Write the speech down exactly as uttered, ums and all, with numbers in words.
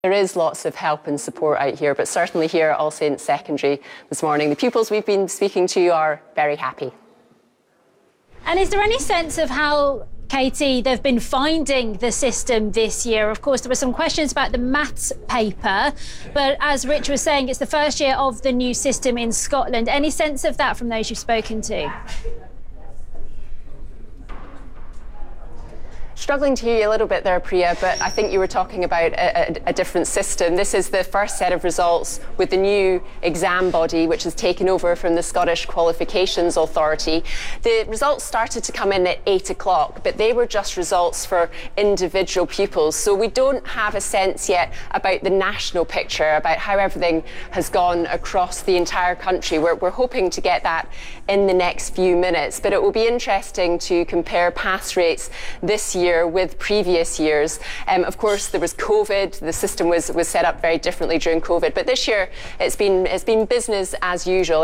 There is lots of help and support out here, but certainly here at All Saints Secondary this morning, the pupils we've been speaking to are very happy. And is there any sense of how, Katie, they've been finding the system this year? Of course, there were some questions about the maths paper, but as Rich was saying, it's the first year of the new system in Scotland. Any sense of that from those you've spoken to? Struggling to hear you a little bit there, Priya, but I think you were talking about a, a, a different system. This is the first set of results with the new exam body, which has taken over from the Scottish Qualifications Authority. The results started to come in at eight o'clock, but they were just results for individual pupils. So we don't have a sense yet about the national picture, about how everything has gone across the entire country. We're, we're hoping to get that in the next few minutes, but it will be interesting to compare pass rates this year with previous years. Um, of course, there was COVID. The system was was set up very differently during COVID, but this year it's been it's been business as usual.